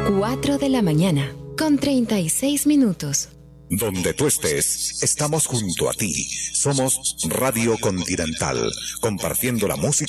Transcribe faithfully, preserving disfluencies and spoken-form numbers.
cuatro de la mañana, con treinta y seis minutos. Donde tú estés, estamos junto a ti. Somos Radio Continental, compartiendo la música